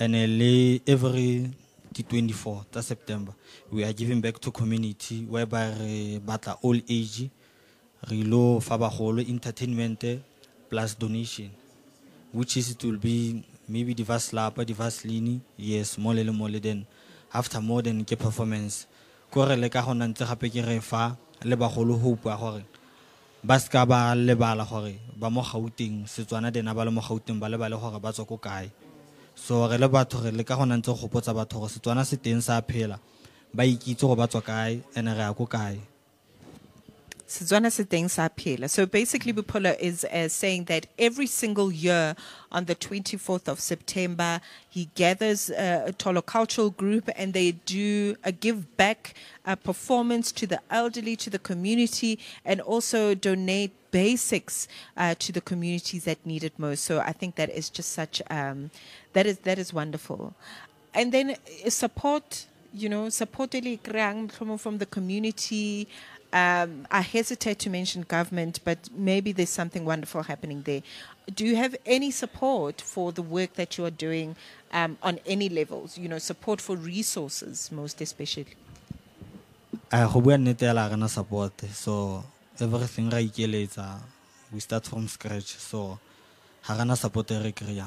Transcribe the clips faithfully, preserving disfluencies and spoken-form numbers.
and uh, every the twenty-fourth of September, we are giving back to community whereby we batla all age, re lo fa bagolo entertainment plus donation, which is it will be maybe the vast lapa, the vast lini, yes, more le more then after more than ke performance. Kore le ka hona ntse gape ke re fa le bagolo hope a gore ba ska ba lebala gore ba mo Gauteng Setswana dena ba le mo Gauteng ba le ba le gore ba tswa ko kae. So re le batho re le ka gona ntse go gopotsa batho go Setswana se teng sa phela ba ikitse go ba tswa kae ene re ya ko kae. Setswana se teng sa phela. So basically Bupolo is uh, saying that every single year on the twenty-fourth of September he gathers uh, a Tolo cultural group and they do a give back a performance to the elderly, to the community, and also donate basics uh, to the communities that need it most. So I think that is just such um, that is that is wonderful. And then uh, support, you know, support from the community. Um, I hesitate to mention government, but maybe there's something wonderful happening there. Do you have any support for the work that you are doing um, on any levels? You know, support for resources, most especially. I hope we are support. So everything right later, we start from scratch. So harana support recreate.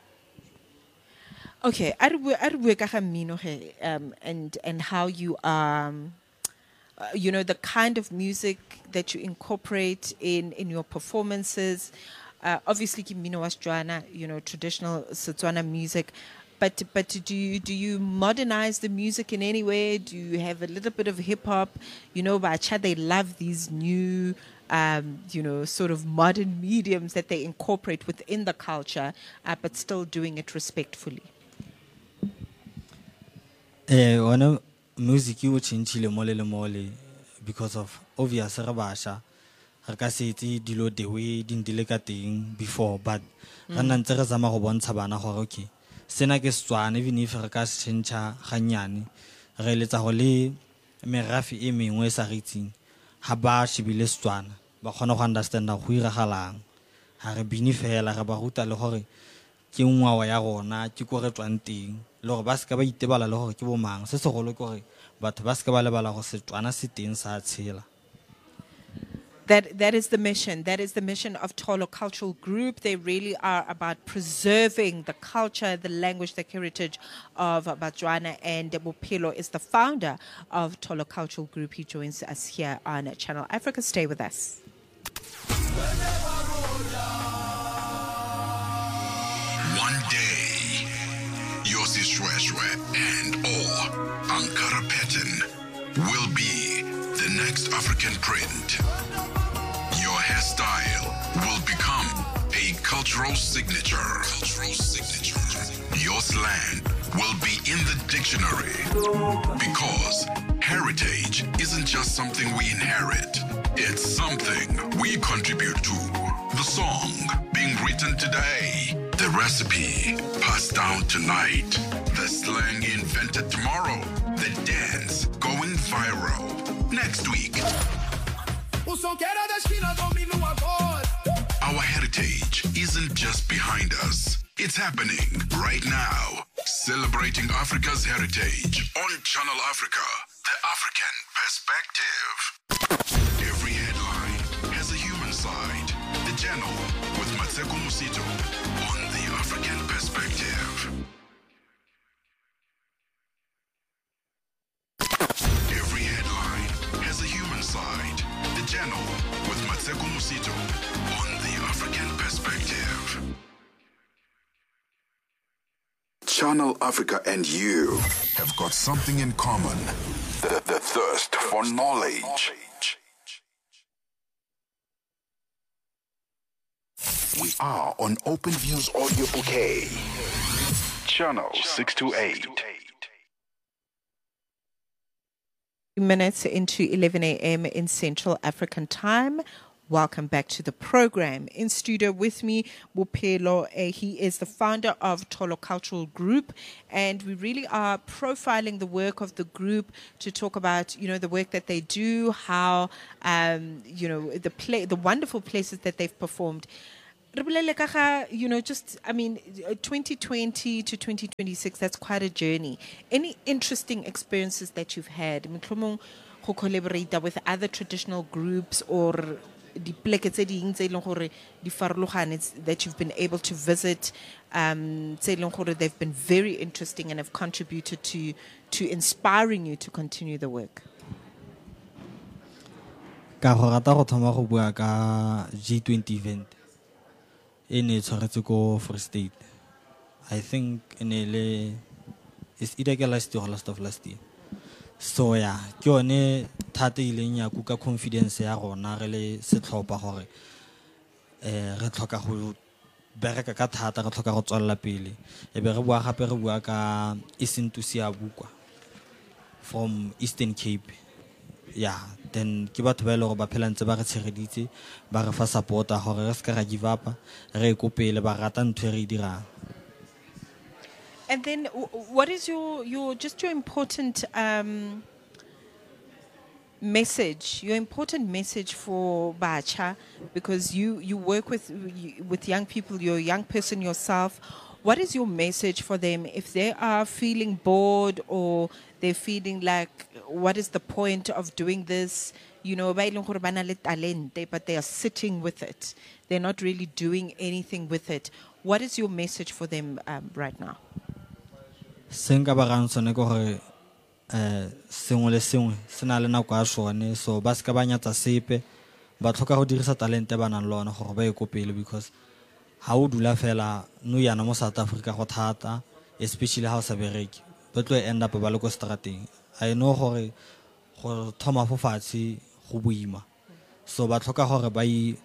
Okay, um, and and how you are. Um, Uh, you know, the kind of music that you incorporate in, in your performances. Uh, obviously, Kimino was Joanna, you know, traditional Setswana music. But but do you, do you modernize the music in any way? Do you have a little bit of hip-hop? You know, Bacha, they love these new, um, you know, sort of modern mediums that they incorporate within the culture, uh, but still doing it respectfully. Eh, uh, music you change le mole le mole because of obvious re basha re ka se itse dilo the way din dile ka teng before but ra nna ntse re zama go bontsha bana gore okay sena ke Setswana even if re ka se change ganyane re letsa go le merafi e mengwe sa ritsing ha ba shebile Setswana ba kgona go understand go iragalang ha re bini fela re ba ruta le gore ke ngwawa ya rona ke go re tswang teng. That that is the mission. That is the mission of Tolo Cultural Group. They really are about preserving the culture, the language, the heritage of Batswana. And Bupelo is the founder of Tolo Cultural Group. He joins us here on Channel Africa. Stay with us. One day, Yossi Shweshwe and or Ankara pattern will be the next African print. Your hairstyle will become a cultural signature. Cultural signature. Your slang will be in the dictionary because heritage isn't just something we inherit. It's something we contribute to. The song being written today. The recipe passed down tonight. The slang invented tomorrow. The dance going viral next week. Our heritage isn't just behind us. It's happening right now. Celebrating Africa's heritage on Channel Africa, the African perspective. Every headline has a human side. The Channel with Matseko Musito on the African perspective. Every headline has a human side. The Channel with Matseko Musito on the African perspective. Channel Africa and you have got something in common. The, the thirst for knowledge. We are on Open Views Audio Bouquet. Channel six two eight. Minutes into eleven a.m. in Central African Time. Welcome back to the program. In studio with me, Bupelo. Uh, he is the founder of Tolo Cultural Group, and we really are profiling the work of the group to talk about, you know, the work that they do, how, um, you know, the play, the wonderful places that they've performed. Re bolele ka ga, you know, just, I mean, uh, twenty twenty to twenty twenty-six, that's quite a journey. Any interesting experiences that you've had? Mohlomong go collaborate with other traditional groups or di pleke tse ding tse eleng gore di farologane that you've been able to visit, um, tse eleng gore they've been very interesting and have contributed to to inspiring you to continue the work? Ka go rata go thoma go bua ka G twenty event e ne tshwaretse ko Free State. I think ene le is either ke last year or last of last year. So yeah, ke yone thata ileng ya kuka confidence ya rona re le setlhopha gore eh re tlhoka go bereka ka thata re tlhoka go tswalla pele e be re bua gape re bua ka Isintu Siabukwa from Eastern Cape. Yeah, then ke batho ba ile go ba phela ntse ba re tshegeditse ba re fa support a gore re se ka ra give up re go pele ba rata ntwe re dirang. And then, w- what is your, your just your important um, message? Your important message for Bacha, because you, you work with with young people. You're a young person yourself. What is your message for them if they are feeling bored or they're feeling like, what is the point of doing this? You know, ba ileng gore ba na le talente, but they are sitting with it. They're not really doing anything with it. What is your message for them um, right now? Senga ba rang sone go gore eh sengwe le sengwe se na le nako ya sone, so ba se ka ba nyatsa sepe ba tlhoka go dirisa talente ba nang le ona gore ba e go pele, because ha o dula fela no yana mo South Africa go thata, especially ha o sa bereke ba tlo end up ba le ko strateng. I know gore go thoma fo fatshe go boima, so ba tlhoka gore ba i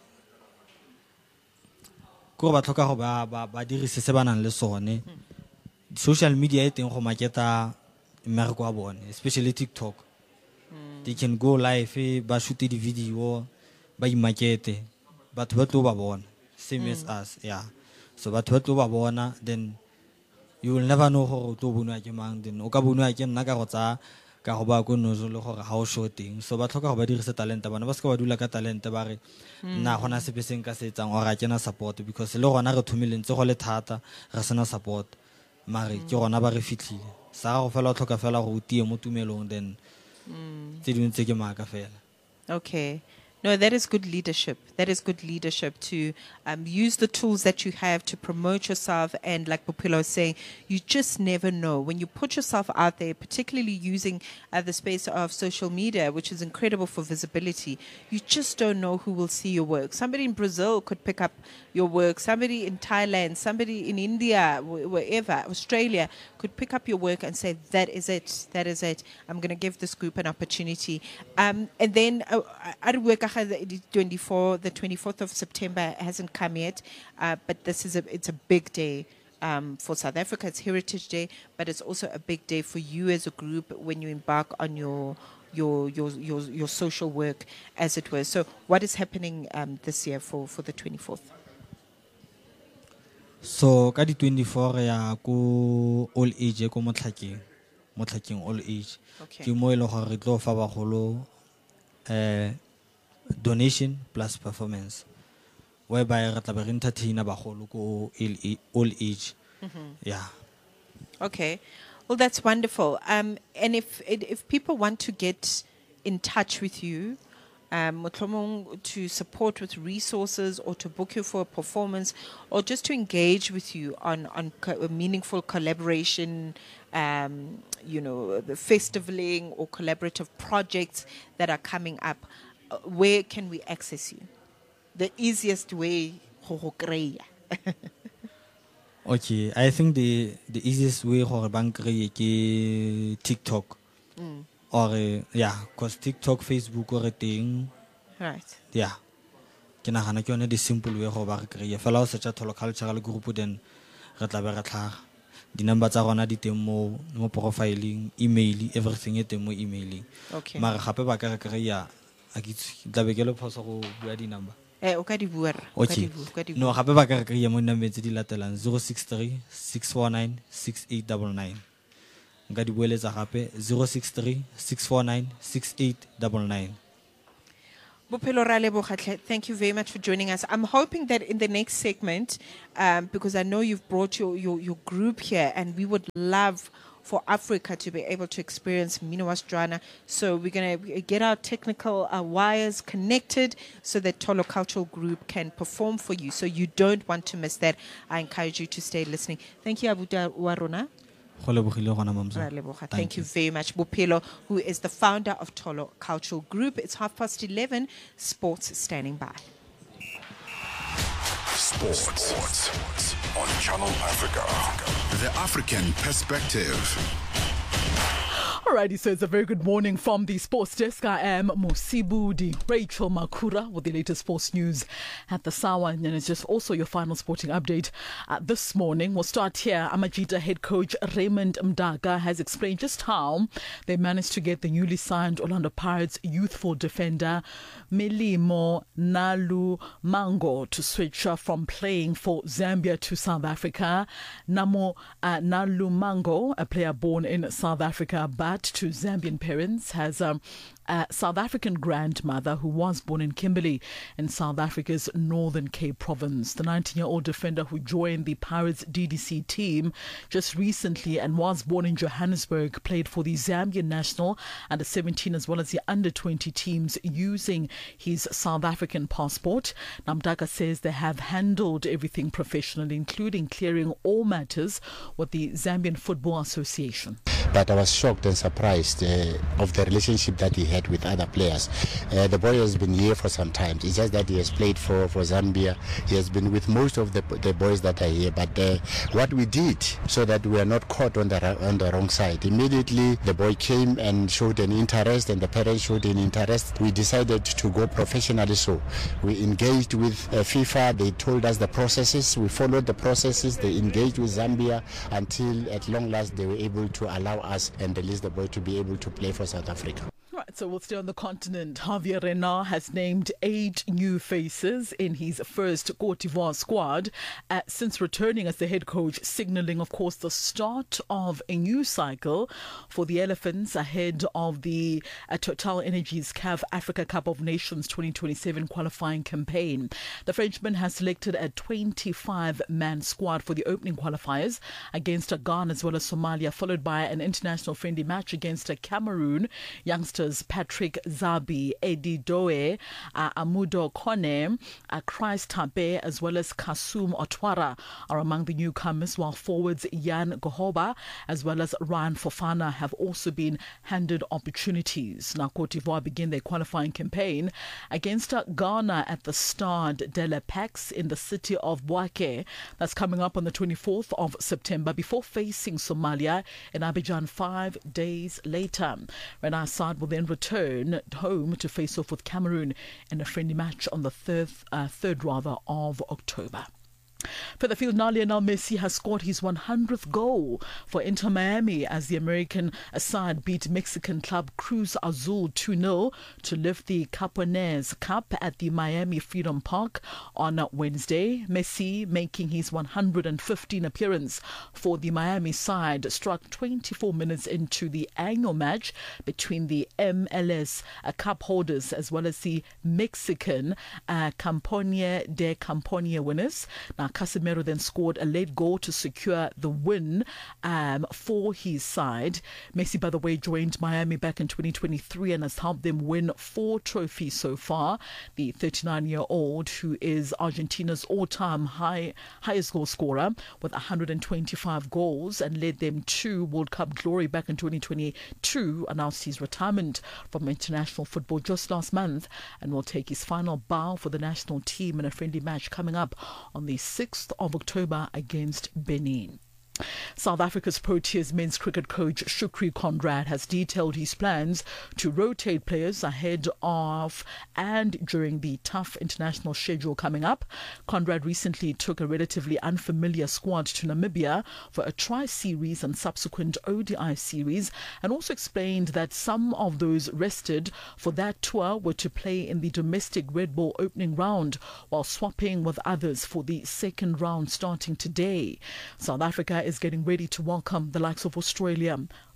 go ba tlhoka go ba ba dirise se ba nang le sone. Social media e teng go marketa mmereko wa bone, especially TikTok. Mm. They can go live, eh, ba shoot di video, ba imakete, batho ba tlo ba bona, same mm. as us, yeah. So batho ba tlo ba bona, then you will never know gore o tlo bonwa ke mang, then o ka bonwa ke nna ka go tsa ka go ba go nozo le gore ha o shooting. So ba tlhoka go ba dirisa talent bona, ba se ka ba dula ka talent ba re nna gona sepe seng ka se etsang or a kena support, because le gona re thumileng tse go le thata re sena support. Mare ke gona ba re fitlhile sa go fela o tlhoka fela go tie mo tumelong, then tse dingwe tse ke maaka fela. Okay. No, that is good leadership. That is good leadership to um, use the tools that you have to promote yourself. And like Bophelo was saying, you just never know. When you put yourself out there, particularly using uh, the space of social media, which is incredible for visibility, you just don't know who will see your work. Somebody in Brazil could pick up your work. Somebody in Thailand, somebody in India, wh- wherever, Australia, could pick up your work and say, that is it, that is it. I'm going to give this group an opportunity. Um, and then uh, I work the twenty-four, the twenty-fourth of September hasn't come yet, uh, but this is a it's a big day um, for South Africa. It's Heritage Day, but it's also a big day for you as a group when you embark on your your your your, your social work, as it were. So, what is happening um, this year for, for the twenty-fourth? So ka di twenty-four ya ko all age ko motlhakeng motlhakeng all age ke mo ile gore re tlo fa bagolo eh donation plus performance, whereby re tla be re entertain bagolo ko all age. Mm-hmm. Yeah. Okay. Well, that's wonderful. Um, and if if people want to get in touch with you, um, to support with resources or to book you for a performance or just to engage with you on, on co- meaningful collaboration, um, you know, the festivaling or collaborative projects that are coming up, uh, where can we access you? The easiest way, okay, I think the the easiest way for bank is TikTok. Mm. Or uh, yeah, cause TikTok, Facebook or thing. Right. Yeah. Ke nagana ke yone the simple way go ba re kry fela o search a Tholo Cultural Group, then re tla be re tlhaga di number tsa rona di teng mo mo profiling, email, everything e teng mo emailing. Okay. Mara gape ba ka re kry a ke tla be ke le phoso go bua di number. Eh o ka di bua o ka di bua ka di bua. No gape ba ka re kry mo number tse di latelang zero six three six four nine six eight nine nine. Nka di bueletsa gape zero six three six four nine six eight nine nine. Bophelo ra leboga hle. Thank you very much for joining us. I'm hoping that in the next segment, um, because I know you've brought your, your, your group here, and we would love for Africa to be able to experience Mmino wa Setswana. So we're going to get our technical uh, wires connected so that Tholo Cultural Group can perform for you. So you don't want to miss that. I encourage you to stay listening. Thank you, Abuta Warona. Thank, Thank you very much, Bophelo, who is the founder of Tholo Cultural Group. It's half past eleven. Sports standing by. Sports, Sports on Channel Africa. The African perspective. Alrighty, so it's a very good morning from the sports desk. I am Mosibudi Rachel Makura with the latest sports news at the Sawa, and it's just also your final sporting update uh, this morning. We'll start here. Amajita head coach Raymond Mdaka has explained just how they managed to get the newly signed Orlando Pirates youthful defender Melimo Nalu Mango to switch uh, from playing for Zambia to South Africa. Namo uh, Nalu Mango, a player born in South Africa but to Zambian parents, has um, a South African grandmother who was born in Kimberley in South Africa's Northern Cape province. The nineteen-year-old defender who joined the Pirates D D C team just recently and was born in Johannesburg played for the Zambian national under seventeen as well as the under twenty teams using his South African passport. Namdaka says they have handled everything professionally, including clearing all matters with the Zambian Football Association. But I was shocked and surprised uh, of the relationship that he had with other players. Uh, the boy has been here for some time. It's just that he has played for, for Zambia. He has been with most of the, the boys that are here. But uh, what we did so that we are not caught on the, on the wrong side, immediately the boy came and showed an interest and the parents showed an interest. We decided to go professionally, so we engaged with uh, FIFA. They told us the processes. We followed the processes. They engaged with Zambia until at long last they were able to allow us and release the boy to be able to play for South Africa. Right, so we'll stay on the continent. Javier Renard has named eight new faces in his first Côte d'Ivoire squad uh, since returning as the head coach, signalling, of course, the start of a new cycle for the Elephants ahead of the uh, Total Energies C A F Africa Cup of Nations twenty twenty-seven qualifying campaign. The Frenchman has selected a twenty-five man squad for the opening qualifiers against Ghana as well as Somalia, followed by an international friendly match against Cameroon. Youngsters Patrick Zabi, Eddie Doe, uh, Amudo Kone, uh, Christ Tabe, as well as Kasum Otwara are among the newcomers, while forwards Jan Gohoba as well as Ryan Fofana have also been handed opportunities. Now, Côte d'Ivoire begin their qualifying campaign against uh, Ghana at the Stade de la Paix in the city of Bouaké. That's coming up on the twenty-fourth of September before facing Somalia in Abidjan five days later. Renard side will then return home to face off with Cameroon in a friendly match on the third, uh, third rather, of October. Further field, now Lionel Messi has scored his one hundredth goal for Inter Miami as the American side beat Mexican club Cruz Azul two nil to lift the Capones Cup at the Miami Freedom Park on Wednesday. Messi, making his one hundred fifteenth appearance for the Miami side, struck twenty-four minutes into the annual match between the M L S Cup holders as well as the Mexican uh, Campania de Campania winners. Now, Casemiro then scored a late goal to secure the win um, for his side. Messi, by the way, joined Miami back in twenty twenty-three and has helped them win four trophies so far. The thirty-nine-year-old, who is Argentina's all-time high, highest goal scorer with one hundred twenty-five goals and led them to World Cup glory back in twenty twenty-two, announced his retirement from international football just last month and will take his final bow for the national team in a friendly match coming up on the sixth of October against Benin. South Africa's Proteas men's cricket coach Shukri Conrad has detailed his plans to rotate players ahead of and during the tough international schedule coming up. Conrad recently took a relatively unfamiliar squad to Namibia for a tri-series and subsequent O D I series, and also explained that some of those rested for that tour were to play in the domestic Red Bull opening round, while swapping with others for the second round starting today. South Africa is getting ready to welcome the likes of Australia,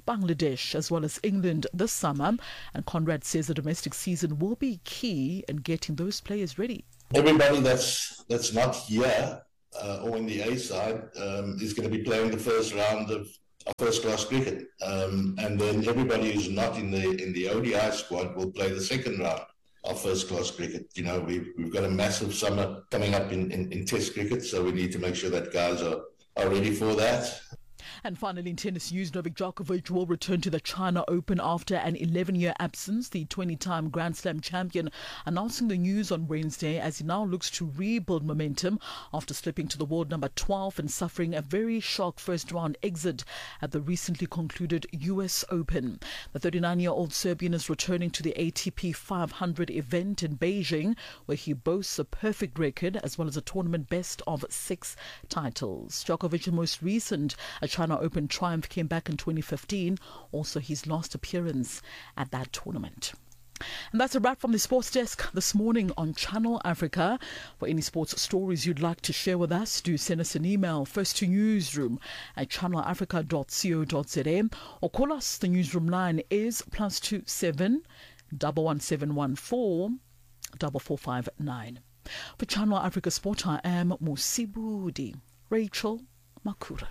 Bangladesh as well as England this summer, and Conrad says the domestic season will be key in getting those players ready. Everybody that's that's not here uh, or in the A side um, is going to be playing the first round of, of first-class cricket, um, and then everybody who's not in the in the O D I squad will play the second round of first-class cricket. You know, we've we've got a massive summer coming up in, in, in Test cricket, so we need to make sure that guys are, are ready for that. And finally, in tennis news, Novak Djokovic will return to the China Open after an eleven-year absence. The twenty-time Grand Slam champion announcing the news on Wednesday as he now looks to rebuild momentum after slipping to the world number twelve and suffering a very shock first-round exit at the recently concluded U S Open. The thirty-nine-year-old Serbian is returning to the A T P five hundred event in Beijing, where he boasts a perfect record as well as a tournament best of six titles. Djokovic's most recent China Open triumph came back in twenty fifteen, also his last appearance at that tournament. And that's a wrap from the Sports Desk this morning on Channel Africa. For any sports stories you'd like to share with us, do send us an email first to newsroom at channel africa dot co dot za or call us. The newsroom line is plus two seven one one seven one four four four five nine. For Channel Africa Sport, I am Musibudi Rachel Makura.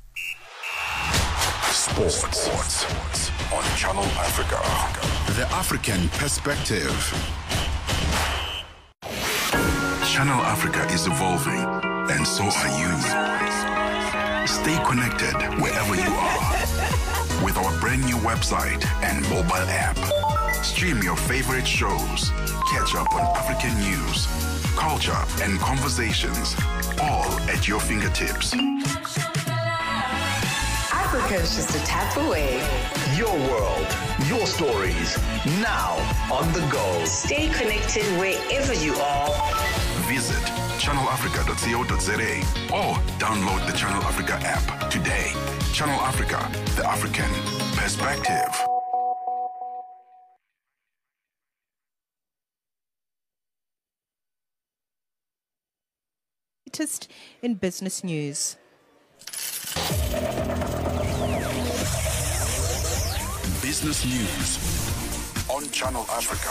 Sports. Sports on Channel Africa. The African perspective. Channel Africa is evolving, and so are you. Stay connected wherever you are with our brand new website and mobile app. Stream your favorite shows, catch up on African news, culture, and conversations, all at your fingertips. Africa's just a tap away. Your world, your stories, now on the go. Stay connected wherever you are. Visit channel africa dot co dot za or download the Channel Africa app today. Channel Africa, the African perspective. Latest in business news. Business news on Channel Africa.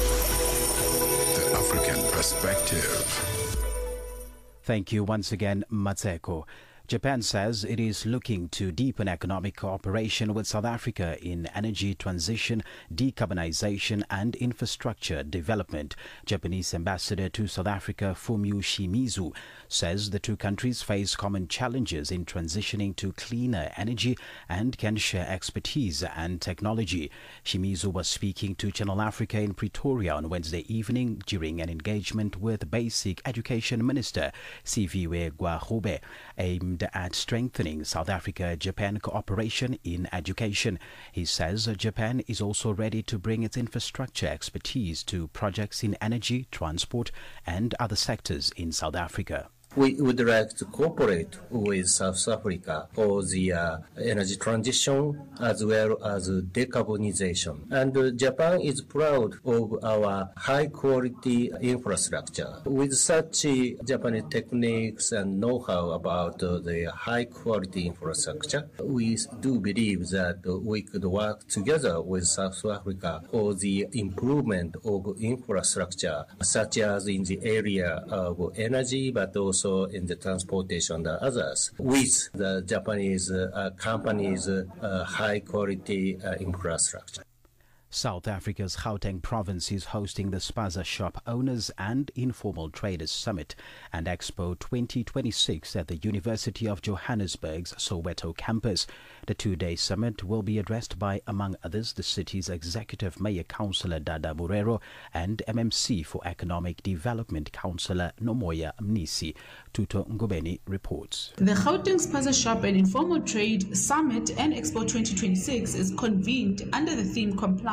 The African perspective. Thank you once again, Matseko. Japan says it is looking to deepen economic cooperation with South Africa in energy transition, decarbonization and infrastructure development. Japanese ambassador to South Africa, Fumio Shimizu, says the two countries face common challenges in transitioning to cleaner energy and can share expertise and technology. Shimizu was speaking to Channel Africa in Pretoria on Wednesday evening during an engagement with Basic Education Minister Siviwe Gwahube, aimed at strengthening South Africa-Japan cooperation in education. He says Japan is also ready to bring its infrastructure expertise to projects in energy, transport and other sectors in South Africa. We would like to cooperate with South Africa for the uh, energy transition as well as decarbonization. And uh, Japan is proud of our high-quality infrastructure. With such uh, Japanese techniques and know-how about uh, the high-quality infrastructure, we do believe that uh, we could work together with South Africa for the improvement of infrastructure, such as in the area of energy, but also Also in the transportation and others, with the Japanese uh, companies' uh, high-quality uh, infrastructure. South Africa's Gauteng province is hosting the Spaza Shop Owners and Informal Traders Summit and Expo twenty twenty-six at the University of Johannesburg's Soweto campus. The two-day summit will be addressed by, among others, the city's Executive Mayor Councillor Dada Murero and M M C for Economic Development Councillor Nomoya Mnisi. Tuto Ngobeni reports. The Gauteng Spaza Shop and Informal Trade Summit and Expo twenty twenty-six is convened under the theme Comply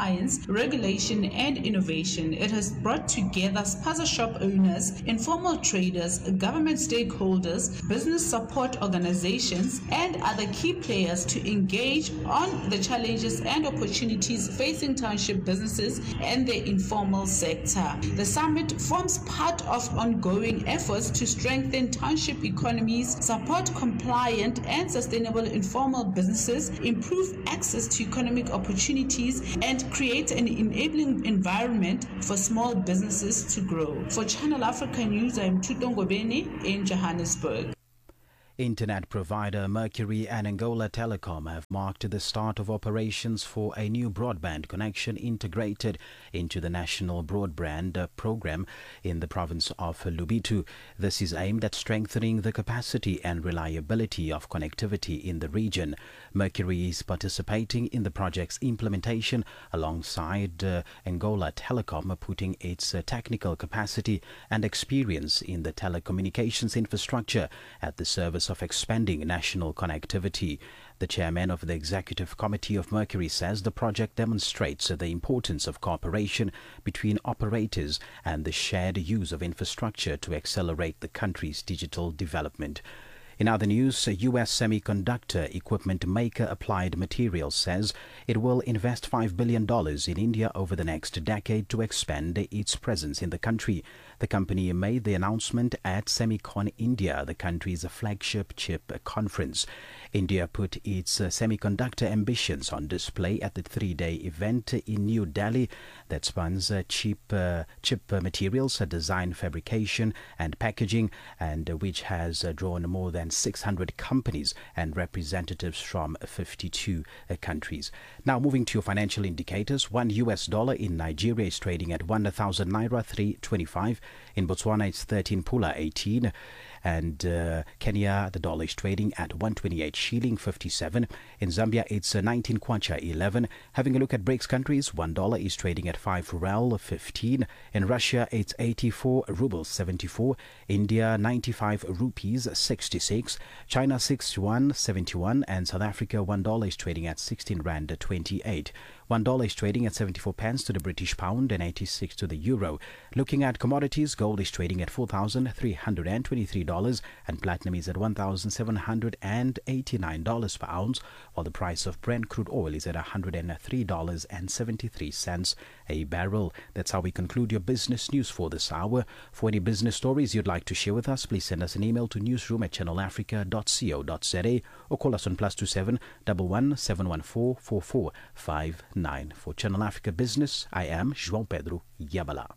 compliance, regulation, and innovation. It has brought together spaza shop owners, informal traders, government stakeholders, business support organizations, and other key players to engage on the challenges and opportunities facing township businesses and the informal sector. The summit forms part of ongoing efforts to strengthen township economies, support compliant and sustainable informal businesses, improve access to economic opportunities, and create an enabling environment for small businesses to grow. For Channel Africa News, I'm Tutongo Beni in Johannesburg. Internet provider Mercury and Angola Telecom have marked the start of operations for a new broadband connection integrated into the National Broadband Program in the province of Lobito. This is aimed at strengthening the capacity and reliability of connectivity in the region. Mercury is participating in the project's implementation alongside uh, Angola Telecom, putting its uh, technical capacity and experience in the telecommunications infrastructure at the service of expanding national connectivity. The chairman of the executive committee of Mercury says the project demonstrates the importance of cooperation between operators and the shared use of infrastructure to accelerate the country's digital development. In other news, U S semiconductor equipment maker Applied Materials says it will invest five billion dollars in India over the next decade to expand its presence in the country. The company made the announcement at Semicon India, the country's flagship chip conference. India put its semiconductor ambitions on display at the three-day event in New Delhi that spans cheap uh, chip materials, design, fabrication and packaging, and which has drawn more than six hundred companies and representatives from fifty-two countries. Now, moving to your financial indicators, one U S dollar in Nigeria is trading at one thousand naira three twenty-five. In Botswana, it's thirteen pula eighteen. And uh, Kenya, the dollar is trading at one twenty-eight shilling fifty-seven. In Zambia, it's uh, nineteen kwacha eleven. Having a look at BRICS countries, one dollar is trading at five rel fifteen. In Russia, it's eighty-four rubles seventy-four. India, ninety-five rupees sixty-six. China, sixty-one seventy-one. And South Africa, one dollar is trading at sixteen rand twenty-eight. One dollar is trading at seventy-four pence to the British pound and eighty-six to the euro. Looking at commodities, gold is trading at four thousand three hundred twenty-three dollars and platinum is at one thousand seven hundred eighty-nine dollars per ounce, while the price of Brent crude oil is at one hundred three dollars and seventy-three cents a barrel. That's how we conclude your business news for this hour. For any business stories you'd like to share with us, please send us an email to newsroom at channel africa dot co dot za or call us on plus two seven one one seven one four four four five nine. For Channel Africa Business, I am João Pedro Yabala.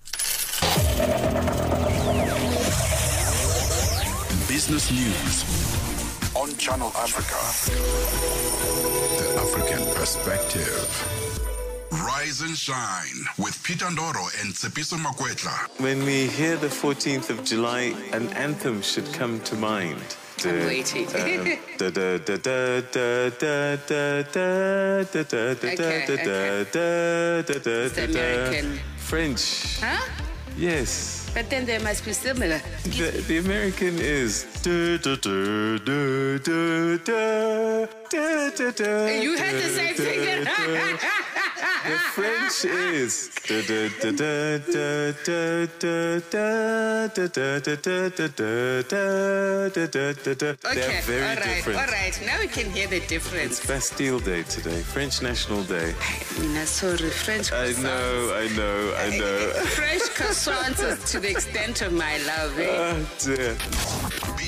Business News on Channel Africa. The African Perspective. Rise and shine with Peter Ndoro and Tsepiso Makwetla. When we hear the fourteenth of July, an anthem should come to mind. I'm waiting. Okay, It's American. French. Huh? Yes. But then they must be similar. The, the American is. You had the same thing. The French is. Okay, They're very all right, different. all right. Now we can hear the difference. It's Bastille Day today, French National Day. Mina, sorry, French I croissants. know, I know, I know. French croissants is to the extent of my love. Eh? Oh dear.